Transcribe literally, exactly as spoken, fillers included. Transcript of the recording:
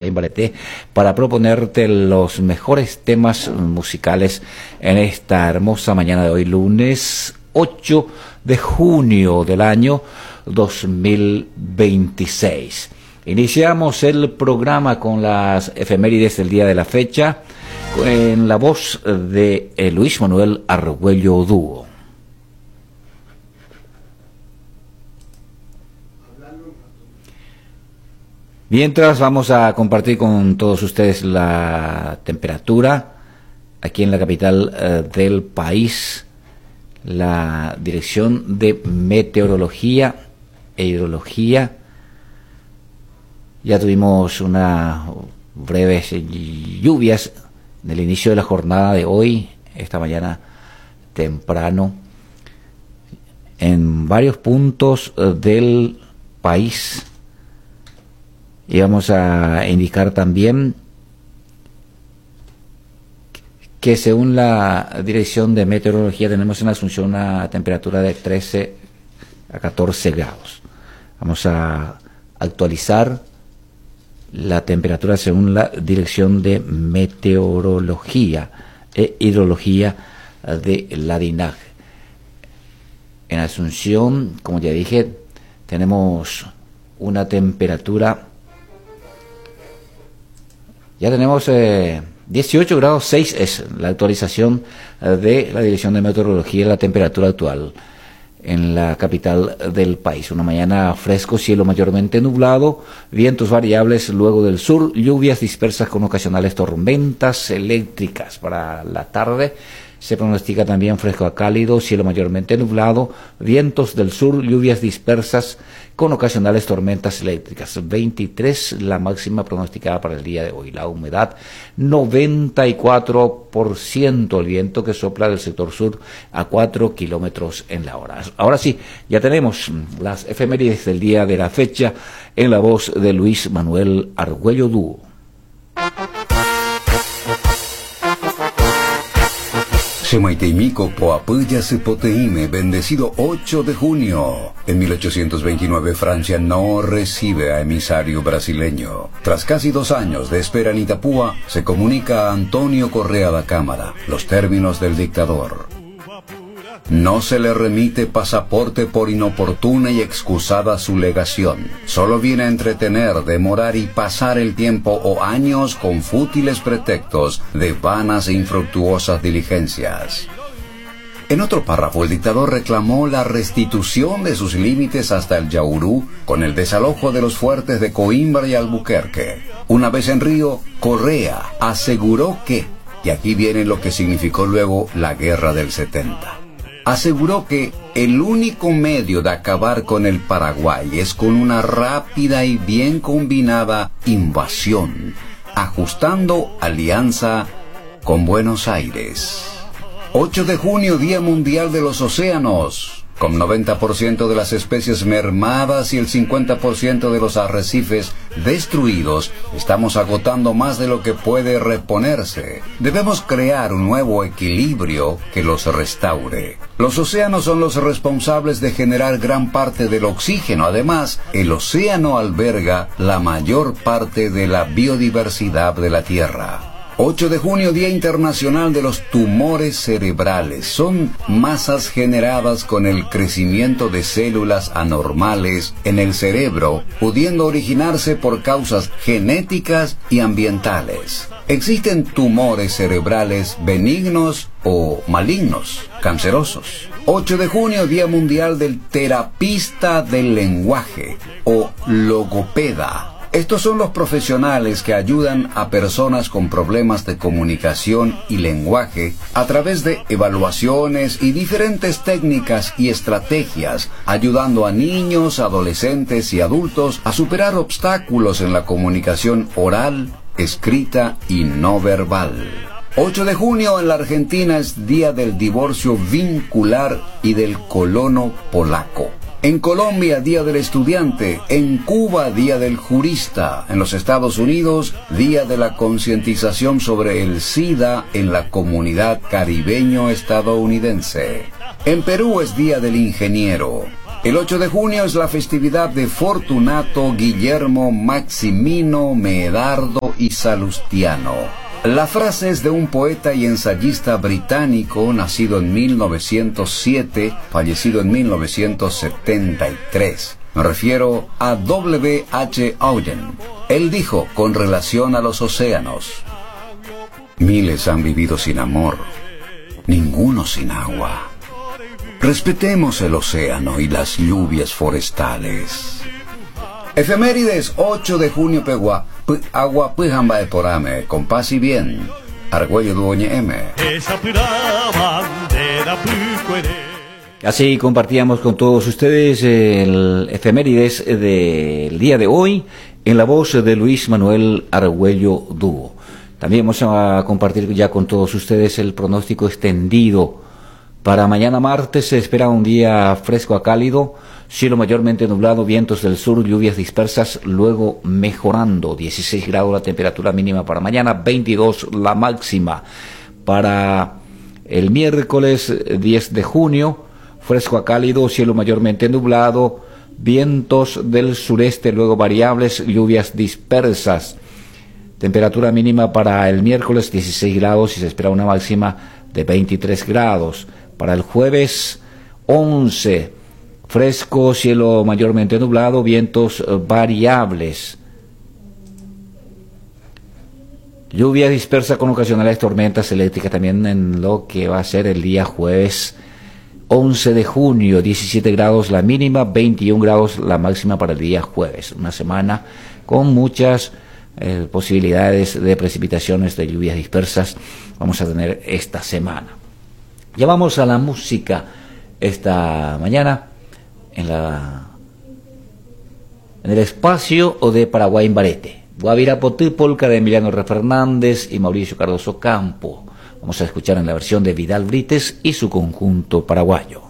Limbareté para proponerte los mejores temas musicales en esta hermosa mañana de hoy, lunes ocho de junio del año dos mil veintiséis. Iniciamos el programa con las efemérides del día de la fecha en la voz de Luis Manuel Argüello Dúo. Mientras vamos a compartir con todos ustedes la temperatura aquí en la capital eh, del país, la Dirección de Meteorología e Hidrología. Ya tuvimos unas breves lluvias en el inicio de la jornada de hoy, esta mañana temprano, en varios puntos eh, del país. Y vamos a indicar también que según la Dirección de Meteorología tenemos en Asunción una temperatura de trece a catorce grados. Vamos a actualizar la temperatura según la Dirección de Meteorología e Hidrología de la DINAG. En Asunción, como ya dije, tenemos una temperatura. Ya tenemos eh, dieciocho grados seis, es la actualización eh, de la Dirección de Meteorología, la temperatura actual en la capital del país. Una mañana fresco, cielo mayormente nublado, vientos variables luego del sur, lluvias dispersas con ocasionales tormentas eléctricas. Para la tarde se pronostica también fresco a cálido, cielo mayormente nublado, vientos del sur, lluvias dispersas con ocasionales tormentas eléctricas. veintitrés la máxima pronosticada para el día de hoy. La humedad noventa y cuatro por ciento, el viento que sopla del sector sur a cuatro kilómetros en la hora. Ahora sí, ya tenemos las efemérides del día de la fecha en la voz de Luis Manuel Argüello Dúo. Semaiteimico Poapuya Sepoteime, bendecido ocho de junio. En mil ochocientos veintinueve Francia no recibe a emisario brasileño. Tras casi dos años de espera en Itapúa, se comunica a Antonio Correa da Cámara los términos del dictador. No se le remite pasaporte por inoportuna y excusada su legación. Solo viene a entretener, demorar y pasar el tiempo o años con fútiles pretextos de vanas e infructuosas diligencias. En otro párrafo, el dictador reclamó la restitución de sus límites hasta el Yaurú con el desalojo de los fuertes de Coímbra y Albuquerque. Una vez en Río, Correa aseguró que, y aquí viene lo que significó luego la Guerra del setenta, aseguró que el único medio de acabar con el Paraguay es con una rápida y bien combinada invasión, ajustando alianza con Buenos Aires. ocho de junio, Día Mundial de los Océanos. Con noventa por ciento de las especies mermadas y el cincuenta por ciento de los arrecifes destruidos, estamos agotando más de lo que puede reponerse. Debemos crear un nuevo equilibrio que los restaure. Los océanos son los responsables de generar gran parte del oxígeno. Además, el océano alberga la mayor parte de la biodiversidad de la Tierra. ocho de junio, Día Internacional de los Tumores Cerebrales. Son masas generadas con el crecimiento de células anormales en el cerebro, pudiendo originarse por causas genéticas y ambientales. Existen tumores cerebrales benignos o malignos, cancerosos. ocho de junio, Día Mundial del Terapista del Lenguaje o logopeda. Estos son los profesionales que ayudan a personas con problemas de comunicación y lenguaje a través de evaluaciones y diferentes técnicas y estrategias, ayudando a niños, adolescentes y adultos a superar obstáculos en la comunicación oral, escrita y no verbal. ocho de junio en la Argentina es Día del Divorcio Vincular y del Colono Polaco. En Colombia, Día del Estudiante. En Cuba, Día del Jurista. En los Estados Unidos, Día de la Concientización sobre el SIDA en la comunidad caribeño-estadounidense. En Perú es Día del Ingeniero. El ocho de junio es la festividad de Fortunato Guillermo Maximino Medardo y Salustiano. La frase es de un poeta y ensayista británico nacido en mil novecientos siete, fallecido en mil novecientos setenta y tres. Me refiero a W H Auden. Él dijo con relación a los océanos: miles han vivido sin amor, ninguno sin agua. Respetemos el océano y las lluvias forestales. Efemérides ocho de junio pegua, agua pujamba de porame, con paz y bien. Argüello duoñe M. Así compartíamos con todos ustedes el efemérides del día de hoy en la voz de Luis Manuel Argüello Dúo. También vamos a compartir ya con todos ustedes el pronóstico extendido. Para mañana martes se espera un día fresco a cálido, cielo mayormente nublado, vientos del sur, lluvias dispersas, luego mejorando. dieciséis grados la temperatura mínima para mañana, veintidós la máxima. Para el miércoles diez de junio, fresco a cálido, cielo mayormente nublado, vientos del sureste, luego variables, lluvias dispersas. Temperatura mínima para el miércoles dieciséis grados y se espera una máxima de veintitrés grados. Para el jueves once, fresco, cielo mayormente nublado, vientos variables. Lluvia dispersa con ocasionales tormentas eléctricas también en lo que va a ser el día jueves once de junio, diecisiete grados la mínima, veintiún grados la máxima para el día jueves. Una semana con muchas eh, posibilidades de precipitaciones, de lluvias dispersas vamos a tener esta semana. Ya vamos a la música esta mañana en la en el espacio de Paraguay en Barete. Guavirapotí, polca de Emiliano R. Fernández y Mauricio Cardoso Campo. Vamos a escuchar en la versión de Vidal Brites y su conjunto paraguayo.